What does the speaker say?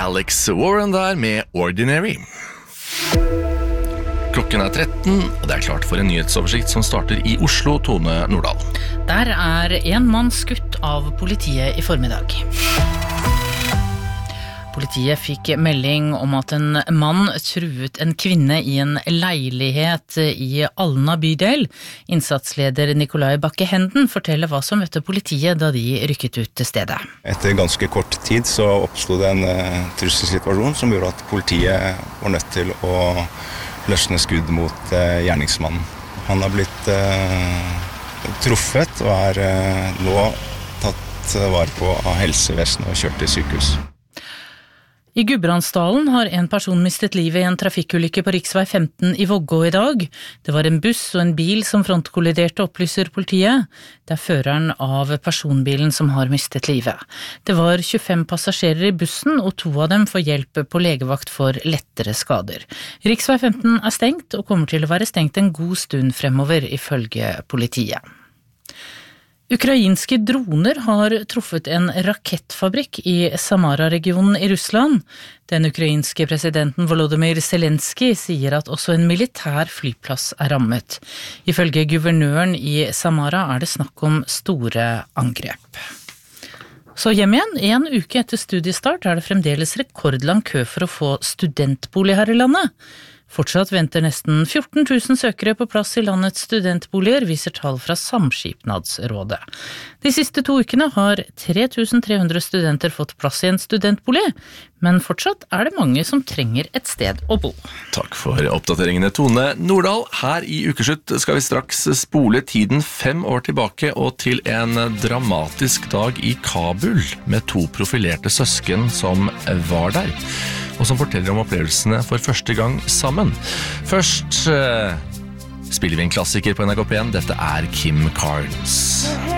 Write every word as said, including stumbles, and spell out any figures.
Alex Warren der med Ordinary. Klokken er tretten, og det er klart for en nyhetsoversikt som starter i Oslo. Tone Nordahl. Der er en mann skutt av politiet i formiddag. Politiet fikk melding om at en mann truet en kvinne i en leilighet i Alna bydel. Innsatsleder Nikolai Bakke-Henden forteller hva som møtte politiet da de rykket ut til stedet. Etter ganske kort tid så oppstod det en uh, trusselsituasjon som gjorde at politiet var nødt til å løsne skudd mot uh, gjerningsmannen. Han har blitt uh, truffet og er uh, nå tatt uh, vare på av helsevesenet og kjørt til sykehus. I Gudbrandsdalen har en person mistet livet i en trafikkulykke på riksvei femten i Vågå i dag. Det var en buss og en bil som frontkolliderte, opplyser politiet. Det er føreren av personbilen som har mistet livet. Det var tjuefem passasjerer i bussen, og to av dem får hjelp på legevakt for lettere skader. Riksvei femten er stengt, og kommer til å være stengt en god stund fremover, ifølge politiet. Ukrainske droner har truffet en rakettfabrikk i Samara-regionen i Russland. Den ukrainske presidenten Volodymyr Zelensky sier at også en militær flyplass er rammet. Ifølge guvernøren i Samara er det snakk om store angrep. Så hjem igjen, en uke etter studiestart er det fremdeles rekordlang kø for å få studentbolig her i landet. Fortsatt venter nesten fjorten tusen søkere på plass i landets studentboliger, viser tall fra Samskipnadsrådet. De siste to ukene har tre tusen tre hundre studenter fått plass i en studentbolig, men fortsatt er det mange som trenger et sted å bo. Takk for oppdateringene, Tone Nordahl. Her i Ukeslutt skal vi straks spole tiden fem år tilbake og til en dramatisk dag i Kabul med to profilerte søsken som var der, og som forteller om opplevelsene for første gang sammen. Først eh, spiller vi en klassiker på N R K P en. Dette er Kim Carnes.